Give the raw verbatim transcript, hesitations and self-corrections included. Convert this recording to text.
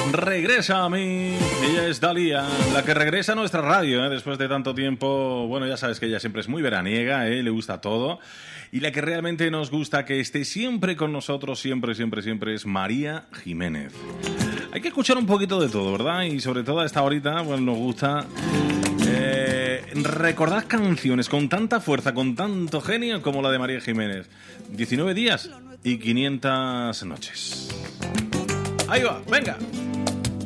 Regresa a mí. Ella es Dalia, la que regresa a nuestra radio, ¿eh? Después de tanto tiempo. Bueno, ya sabes que ella siempre es muy veraniega, ¿eh? Le gusta todo. Y la que realmente nos gusta que esté siempre con nosotros, siempre, siempre, siempre, es María Jiménez. Hay que escuchar un poquito de todo, ¿verdad? Y sobre todo a esta horita, pues nos gusta eh, recordar canciones con tanta fuerza, con tanto genio como la de María Jiménez. diecinueve días y quinientas noches. Ahí va, venga.